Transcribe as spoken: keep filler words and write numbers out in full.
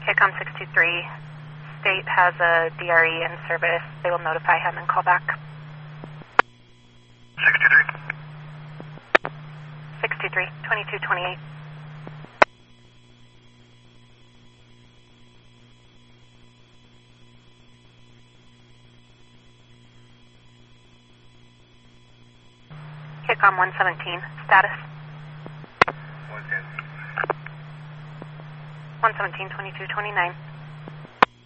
KCOM six two three, State has a D R E in service. They will notify him and call back. six two three. six two three, twenty-two twenty-eight. KCOM one seventeen, status. one ten. one seventeen, twenty-two twenty-nine.